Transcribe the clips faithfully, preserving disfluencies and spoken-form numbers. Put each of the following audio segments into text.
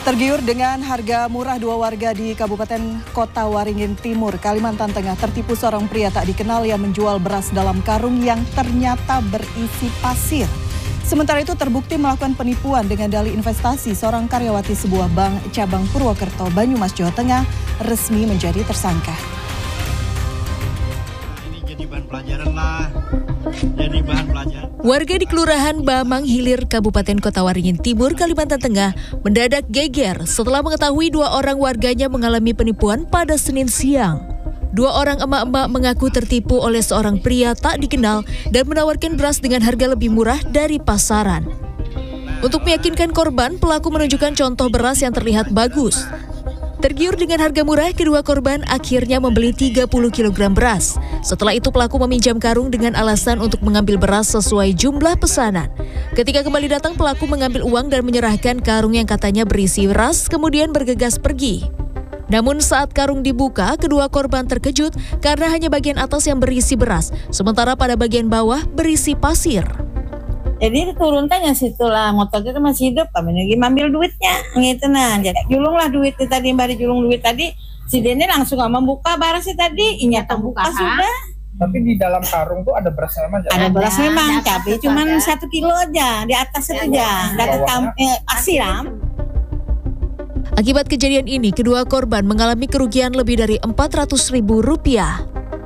Tergiur dengan harga murah, dua warga di Kabupaten Kota Waringin Timur, Kalimantan Tengah tertipu seorang pria tak dikenal yang menjual beras dalam karung yang ternyata berisi pasir. Sementara itu terbukti melakukan penipuan dengan dalih investasi. Seorang karyawati sebuah bank cabang Purwokerto, Banyumas, Jawa Tengah resmi menjadi tersangka. Ini jadi bahan pelajaran lah. Jadi bahan pelajaran. Warga di Kelurahan Bamang Hilir, Kabupaten Kota Waringin Timur, Kalimantan Tengah mendadak geger setelah mengetahui dua orang warganya mengalami penipuan pada Senin siang. Dua orang emak-emak mengaku tertipu oleh seorang pria tak dikenal dan menawarkan beras dengan harga lebih murah dari pasaran. Untuk meyakinkan korban, pelaku menunjukkan contoh beras yang terlihat bagus. Tergiur dengan harga murah, kedua korban akhirnya membeli tiga puluh kilogram beras. Setelah itu pelaku meminjam karung dengan alasan untuk mengambil beras sesuai jumlah pesanan. Ketika kembali datang, pelaku mengambil uang dan menyerahkan karung yang katanya berisi beras, kemudian bergegas pergi. Namun saat karung dibuka, kedua korban terkejut karena hanya bagian atas yang berisi beras, sementara pada bagian bawah berisi pasir. Jadi turun tanya situlah motor itu masih hidup, kami lagi ambil duitnya, gitu nah. Jadi julung lah duit tadi, mbak julung duit tadi, si Dene langsung nggak membuka barasnya tadi, inya terbuka sudah. Tapi di dalam karung tuh ada beras memang? Ada beras memang, tapi cuman satu kilo aja, di atas itu aja, dari eh, asiram. Akibat kejadian ini, kedua korban mengalami kerugian lebih dari empat ratus ribu rupiah.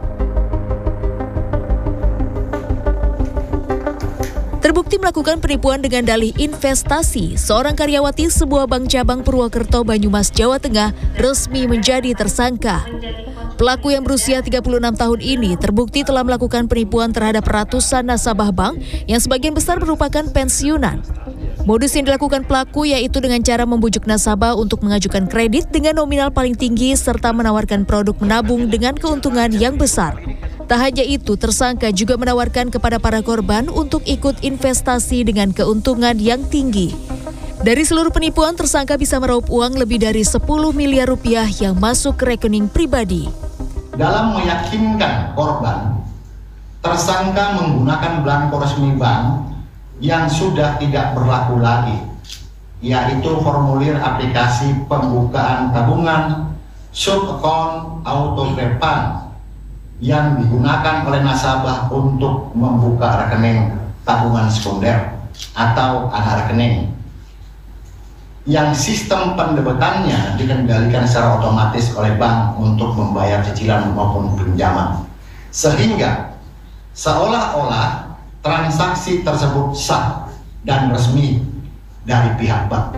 Terbukti melakukan penipuan dengan dalih investasi, seorang karyawati sebuah bank cabang Purwokerto, Banyumas, Jawa Tengah resmi menjadi tersangka. Pelaku yang berusia tiga puluh enam tahun ini terbukti telah melakukan penipuan terhadap ratusan nasabah bank yang sebagian besar merupakan pensiunan. Modus yang dilakukan pelaku yaitu dengan cara membujuk nasabah untuk mengajukan kredit dengan nominal paling tinggi serta menawarkan produk menabung dengan keuntungan yang besar. Tak hanya itu, tersangka juga menawarkan kepada para korban untuk ikut investasi dengan keuntungan yang tinggi. Dari seluruh penipuan, tersangka bisa meraup uang lebih dari sepuluh miliar rupiah yang masuk ke rekening pribadi. Dalam meyakinkan korban, tersangka menggunakan belangko resmi bank yang sudah tidak berlaku lagi, yaitu formulir aplikasi pembukaan tabungan sub-account auto-prepan yang digunakan oleh nasabah untuk membuka rekening tabungan sekunder atau anak rekening yang sistem pendebetannya dikendalikan secara otomatis oleh bank untuk membayar cicilan maupun pinjaman, sehingga seolah-olah transaksi tersebut sah dan resmi dari pihak bank.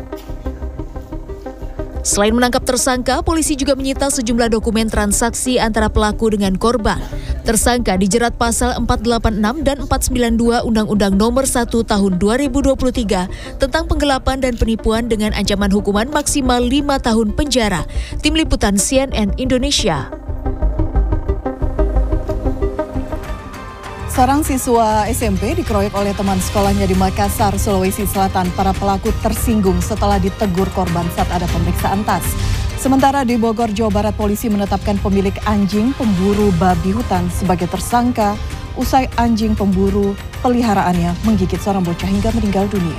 Selain menangkap tersangka, polisi juga menyita sejumlah dokumen transaksi antara pelaku dengan korban. Tersangka dijerat pasal empat delapan enam dan empat sembilan dua Undang-Undang Nomor satu Tahun dua ribu dua puluh tiga tentang penggelapan dan penipuan dengan ancaman hukuman maksimal lima tahun penjara. Tim Liputan C N N Indonesia. Seorang siswa S M P dikeroyok oleh teman sekolahnya di Makassar, Sulawesi Selatan. Para pelaku tersinggung setelah ditegur korban saat ada pemeriksaan tas. Sementara di Bogor, Jawa Barat, polisi menetapkan pemilik anjing pemburu babi hutan sebagai tersangka usai anjing pemburu peliharaannya menggigit seorang bocah hingga meninggal dunia.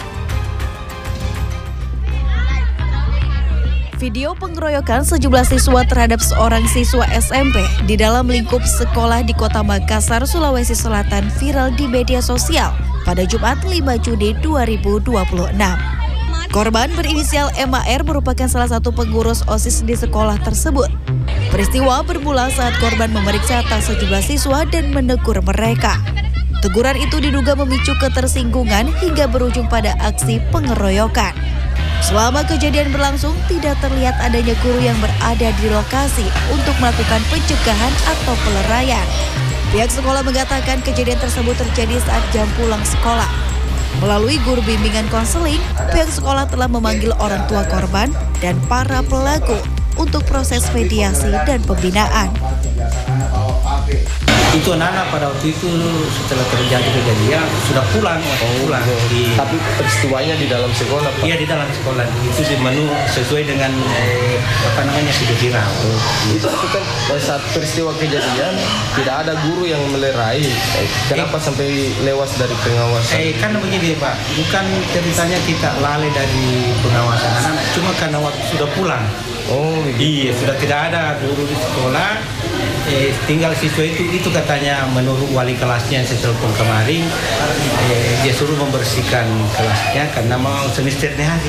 Video pengeroyokan sejumlah siswa terhadap seorang siswa S M P di dalam lingkup sekolah di Kota Makassar, Sulawesi Selatan viral di media sosial pada Jumat lima Juni dua ribu dua puluh enam. Korban berinisial M A R merupakan salah satu pengurus OSIS di sekolah tersebut. Peristiwa bermula saat korban memeriksa tas sejumlah siswa dan menegur mereka. Teguran itu diduga memicu ketersinggungan hingga berujung pada aksi pengeroyokan. Selama kejadian berlangsung, tidak terlihat adanya guru yang berada di lokasi untuk melakukan pencegahan atau peleraian. Pihak sekolah mengatakan kejadian tersebut terjadi saat jam pulang sekolah. Melalui guru bimbingan konseling, pihak sekolah telah memanggil orang tua korban dan para pelaku untuk proses mediasi dan pembinaan. Itu anak-anak pada waktu itu setelah terjadi kejadian sudah pulang, oh, pulang. Oh. Di, Tapi peristiwanya di dalam sekolah, Pak? Iya, di dalam sekolah. Itu di menu sesuai dengan eh, apa namanya video viral. Oh. Itu kan saat peristiwa kejadian tidak ada guru yang melerai. Eh, kenapa eh, sampai lewas dari pengawasan? Eh, karena begini Pak, bukan ceritanya kita lalai dari pengawasan anak-anak, cuma karena waktu sudah pulang. Oh, iya, sudah tidak ada guru di sekolah, eh, tinggal siswa itu, itu katanya menurut wali kelasnya yang saya telepon kemarin, eh, dia suruh membersihkan kelasnya karena mau semester hari.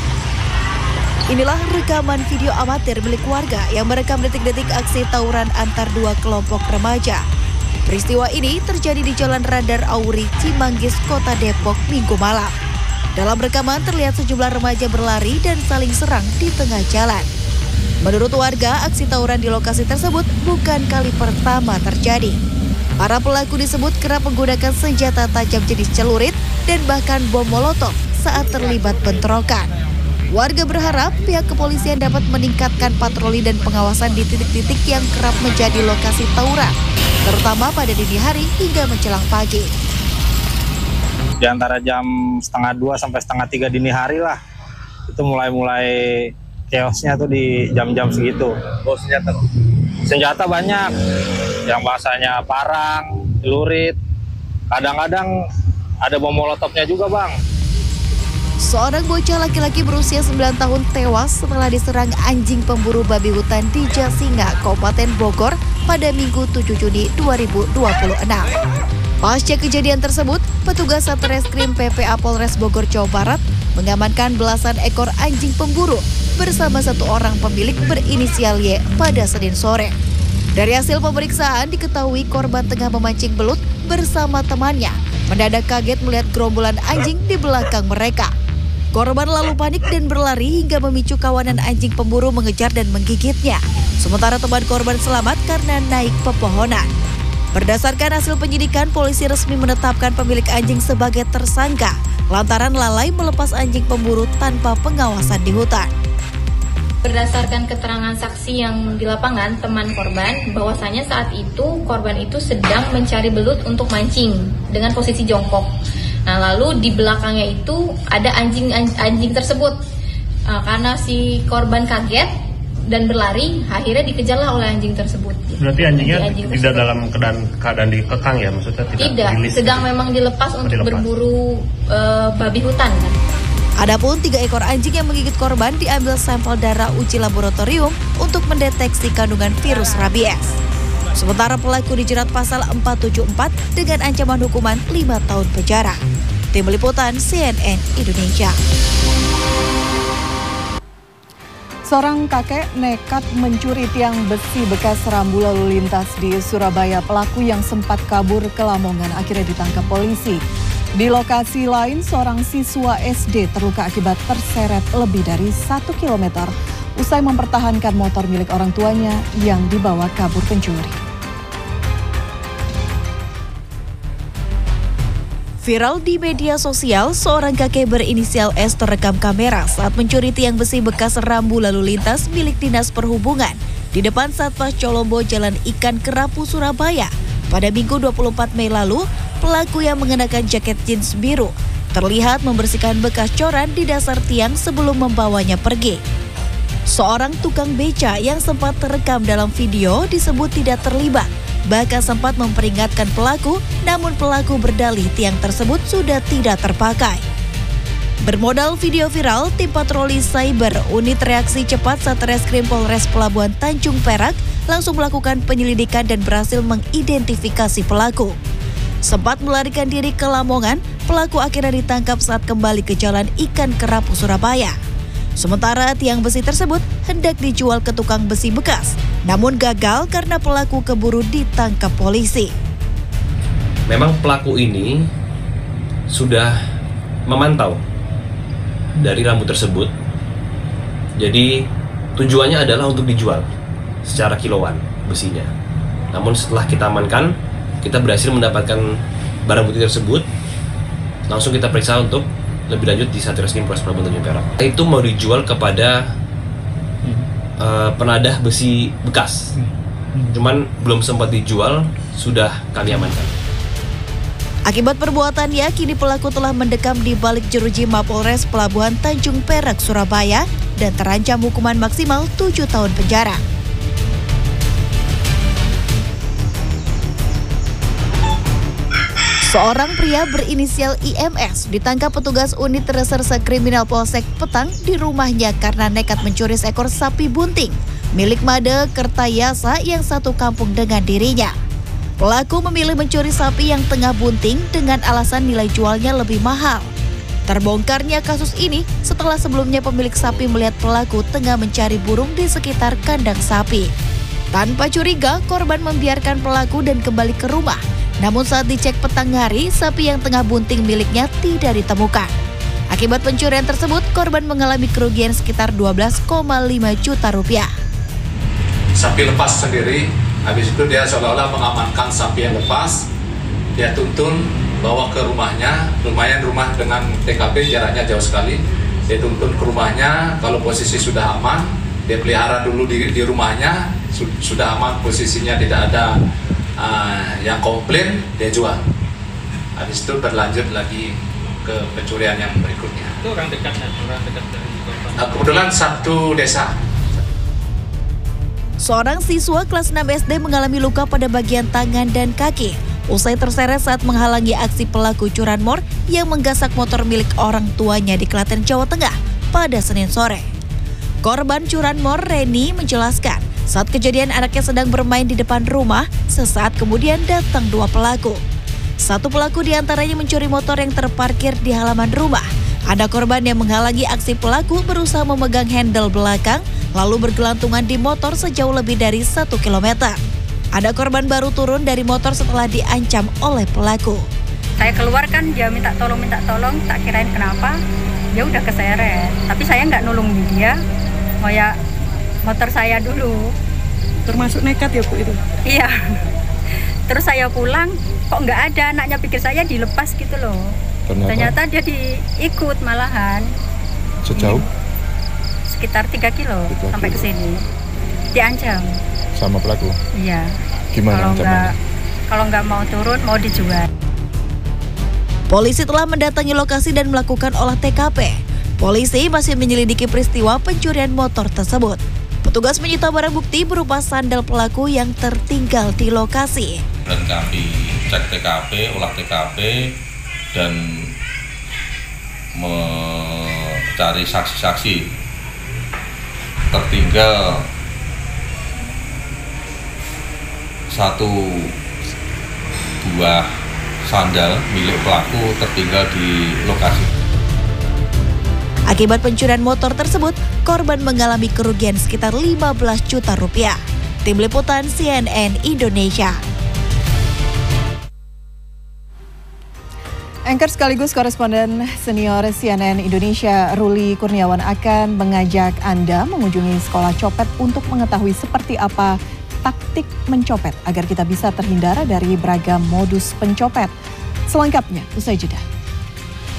Inilah rekaman video amatir milik warga yang merekam detik-detik aksi tawuran antar dua kelompok remaja. Peristiwa ini terjadi di Jalan Radar Auri, Cimanggis, Kota Depok, Minggu malam. Dalam rekaman terlihat sejumlah remaja berlari dan saling serang di tengah jalan. Menurut warga, aksi tawuran di lokasi tersebut bukan kali pertama terjadi. Para pelaku disebut kerap menggunakan senjata tajam jenis celurit dan bahkan bom molotov saat terlibat bentrokan. Warga berharap pihak kepolisian dapat meningkatkan patroli dan pengawasan di titik-titik yang kerap menjadi lokasi tawuran, terutama pada dini hari hingga menjelang pagi. Di antara jam setengah dua sampai setengah tiga dini hari lah, itu mulai-mulai chaosnya tuh di jam-jam segitu. Oh, senjata? Senjata banyak, yang bahasanya parang, celurit, kadang-kadang ada bom molotovnya juga, Bang. Seorang bocah laki-laki berusia sembilan tahun tewas setelah diserang anjing pemburu babi hutan di Jasinga, Kabupaten Bogor pada Minggu tujuh Juni dua ribu dua puluh enam. Pasca kejadian tersebut, petugas Satreskrim P P A Polres Bogor, Jawa Barat mengamankan belasan ekor anjing pemburu bersama satu orang pemilik berinisial Y pada Senin sore. Dari hasil pemeriksaan diketahui korban tengah memancing belut bersama temannya. Mendadak kaget melihat gerombolan anjing di belakang mereka. Korban lalu panik dan berlari hingga memicu kawanan anjing pemburu mengejar dan menggigitnya. Sementara teman korban selamat karena naik pepohonan. Berdasarkan hasil penyidikan, polisi resmi menetapkan pemilik anjing sebagai tersangka lantaran lalai melepas anjing pemburu tanpa pengawasan di hutan. Berdasarkan keterangan saksi yang di lapangan, teman korban, bahwasanya saat itu korban itu sedang mencari belut untuk mancing dengan posisi jongkok. Nah, lalu di belakangnya itu ada anjing anjing tersebut. Nah, karena si korban kaget dan berlari, akhirnya dikejarlah oleh anjing tersebut. Berarti anjingnya anjing tidak dalam keadaan keadaan dikekang ya, maksudnya tidak? Tidak, rilis, sedang gitu. Memang dilepas untuk dilepas. berburu uh, babi hutan kan. Adapun tiga ekor anjing yang menggigit korban diambil sampel darah uji laboratorium untuk mendeteksi kandungan virus rabies. Sementara pelaku dijerat pasal empat tujuh empat dengan ancaman hukuman lima tahun penjara. Tim Liputan C N N Indonesia. Seorang kakek nekat mencuri tiang besi bekas rambu lalu lintas di Surabaya. Pelaku yang sempat kabur ke Lamongan akhirnya ditangkap polisi. Di lokasi lain, seorang siswa S D terluka akibat terseret lebih dari satu kilometer usai mempertahankan motor milik orang tuanya yang dibawa kabur pencuri. Viral di media sosial, seorang kakek berinisial S terekam kamera saat mencuri tiang besi bekas rambu lalu lintas milik Dinas Perhubungan di depan Satpas Colombo Jalan Ikan Kerapu, Surabaya. Pada Minggu dua puluh empat Mei lalu, pelaku yang mengenakan jaket jeans biru terlihat membersihkan bekas coran di dasar tiang sebelum membawanya pergi. Seorang tukang beca yang sempat terekam dalam video disebut tidak terlibat, bahkan sempat memperingatkan pelaku, namun pelaku berdalih tiang tersebut sudah tidak terpakai. Bermodal video viral, tim patroli cyber unit reaksi cepat Satreskrim Polres Pelabuhan Tanjung Perak langsung melakukan penyelidikan dan berhasil mengidentifikasi pelaku. Sempat melarikan diri ke Lamongan, pelaku akhirnya ditangkap saat kembali ke Jalan Ikan Kerapu, Surabaya. Sementara tiang besi tersebut hendak dijual ke tukang besi bekas, namun gagal karena pelaku keburu ditangkap polisi. Memang pelaku ini sudah memantau dari rambu tersebut, jadi tujuannya adalah untuk dijual secara kiloan besinya. Namun setelah kita amankan, kita berhasil mendapatkan barang bukti tersebut, langsung kita periksa untuk lebih lanjut di Satreskrim Polres Pelabuhan Tanjung Perak. Itu mau dijual kepada uh, penadah besi bekas, cuman belum sempat dijual sudah kami amankan. Akibat perbuatannya, kini pelaku telah mendekam di balik jeruji Mapolres Pelabuhan Tanjung Perak, Surabaya dan terancam hukuman maksimal tujuh tahun penjara. Seorang pria berinisial I M S ditangkap petugas unit reserse kriminal Polsek Petang di rumahnya karena nekat mencuri seekor sapi bunting milik Made Kertayasa yang satu kampung dengan dirinya. Pelaku memilih mencuri sapi yang tengah bunting dengan alasan nilai jualnya lebih mahal. Terbongkarnya kasus ini setelah sebelumnya pemilik sapi melihat pelaku tengah mencari burung di sekitar kandang sapi. Tanpa curiga, korban membiarkan pelaku dan kembali ke rumah. Namun saat dicek petang hari, sapi yang tengah bunting miliknya tidak ditemukan. Akibat pencurian tersebut, korban mengalami kerugian sekitar dua belas koma lima juta rupiah. Sapi lepas sendiri, habis itu dia seolah-olah mengamankan sapi yang lepas. Dia tuntun, bawa ke rumahnya, lumayan rumah dengan T K P jaraknya jauh sekali. Dia tuntun ke rumahnya, kalau posisi sudah aman, dia pelihara dulu di, di rumahnya, sudah aman posisinya tidak ada Uh, yang komplain, dia jual. Habis itu berlanjut lagi ke pencurian yang berikutnya. Itu orang dekat, orang dekat dari korban. Uh, kebetulan satu desa. Seorang siswa kelas enam S D mengalami luka pada bagian tangan dan kaki usai terseret saat menghalangi aksi pelaku curanmor yang menggasak motor milik orang tuanya di Klaten, Jawa Tengah pada Senin sore. Korban curanmor Reni menjelaskan, saat kejadian anaknya sedang bermain di depan rumah, sesaat kemudian datang dua pelaku. Satu pelaku diantaranya mencuri motor yang terparkir di halaman rumah. Ada korban yang menghalangi aksi pelaku berusaha memegang handle belakang, lalu bergelantungan di motor sejauh lebih dari satu kilometer. Ada korban baru turun dari motor setelah diancam oleh pelaku. Saya keluar kan, dia minta tolong, minta tolong, tak kirain kenapa, dia udah keseret. Tapi saya nggak nolongin dia, mau ya motor saya dulu. Termasuk nekat ya Bu itu? Iya. Terus saya pulang, kok nggak ada, anaknya pikir saya dilepas gitu loh. Ternyata, Ternyata dia diikut malahan. Sejauh? Sekitar tiga kilo sampai ke sini. Diancam. Sama pelaku? Iya. Gimana kalau ancamannya? Nggak, kalau nggak mau turun, mau dijual. Polisi telah mendatangi lokasi dan melakukan olah T K P. Polisi masih menyelidiki peristiwa pencurian motor tersebut. Petugas menyita barang bukti berupa sandal pelaku yang tertinggal di lokasi. Dan kami cek T K P, olah T K P, dan mencari saksi-saksi. Tertinggal satu buah sandal milik pelaku tertinggal di lokasi. Akibat pencurian motor tersebut, korban mengalami kerugian sekitar lima belas juta rupiah. Tim Liputan C N N Indonesia. Anchor sekaligus koresponden senior C N N Indonesia Ruli Kurniawan akan mengajak Anda mengunjungi sekolah copet untuk mengetahui seperti apa taktik mencopet agar kita bisa terhindar dari beragam modus pencopet. Selengkapnya usai jeda.